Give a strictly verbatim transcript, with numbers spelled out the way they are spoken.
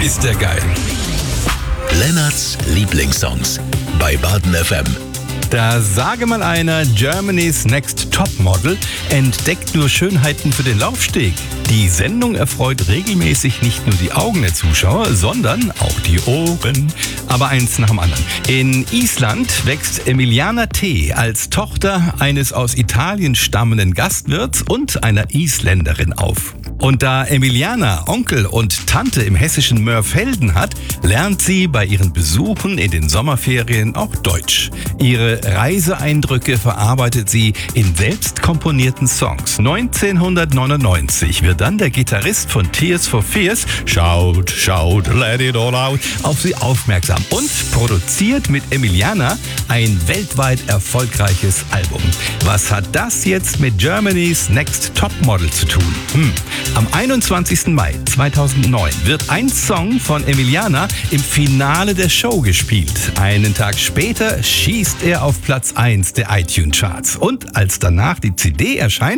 ist der geil. Lennarts Lieblingssongs bei Baden F M. Da sage mal einer, Germany's Next Topmodel entdeckt nur Schönheiten für den Laufsteg. Die Sendung erfreut regelmäßig nicht nur die Augen der Zuschauer, sondern auch die Ohren. Aber eins nach dem anderen. In Island wächst Emiliana T. als Tochter eines aus Italien stammenden Gastwirts und einer Isländerin auf. Und da Emiliana Onkel und Tante im hessischen Mörfelden hat, lernt sie bei ihren Besuchen in den Sommerferien auch Deutsch. Ihre Reiseeindrücke verarbeitet sie in selbst komponierten Songs. neunzehnhundertneunundneunzig wird dann der Gitarrist von Tears for Fears, Shout, Shout, Let It All Out, auf sie aufmerksam und produziert mit Emiliana ein weltweit erfolgreiches Album. Was hat das jetzt mit Germany's Next Topmodel zu tun? Hm. Am einundzwanzigsten Mai zweitausendneun wird ein Song von Emiliana im Finale der Show gespielt. Einen Tag später schießt er auf Platz eins der iTunes-Charts. Und als danach die C D erscheint,